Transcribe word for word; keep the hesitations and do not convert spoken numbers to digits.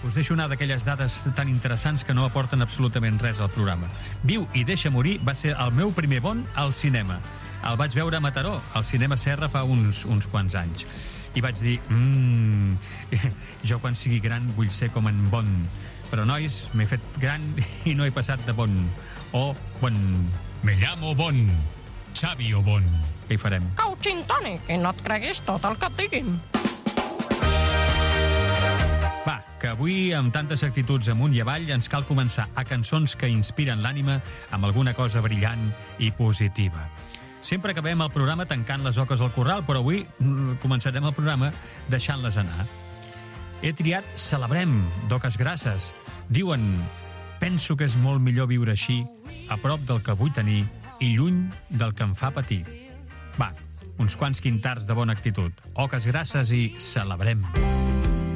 us deixo una d'aquelles dades tan interessants que no aporten absolutament res al programa. Viu i deixa morir va ser el meu primer bon al cinema. El vaig veure a Mataró, al Cinema Serra, fa uns, uns quants anys. I vaig dir, mmm, jo quan sigui gran vull ser com en Bon. Però, nois, m'he fet gran i no he passat de Bon. O Bon. Me llamo Bon. Xavi o Bon. Què hi farem? Cauchin Toni, que no et creguis tot el que et diguin. Va, que avui, amb tantes actituds amunt i avall, ens cal començar a cançons que inspiren l'ànima amb alguna cosa brillant i positiva. Sempre acabem el programa tancant les oques al corral, però avui començarem el programa deixant-les anar. He triat Celebrem, d'Oques Grasses. Diuen, penso que és molt millor viure així, a prop del que vull tenir i lluny del que em fa patir. Va, uns quants quintars de bona actitud. Oques Grasses i Celebrem.